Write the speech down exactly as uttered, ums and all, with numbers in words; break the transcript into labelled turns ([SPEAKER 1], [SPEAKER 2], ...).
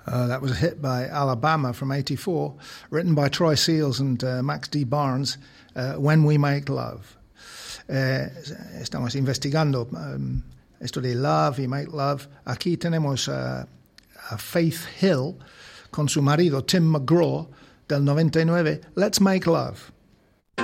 [SPEAKER 1] Uh, that was a hit by Alabama from eighty-four, written by Troy Seals and uh, Max D. Barnes, uh, When We Make Love. Eh, estamos investigando um, esto de Love y Make Love. Aquí tenemos uh, a Faith Hill con su marido Tim McGraw del noventa y nueve. Let's Make Love.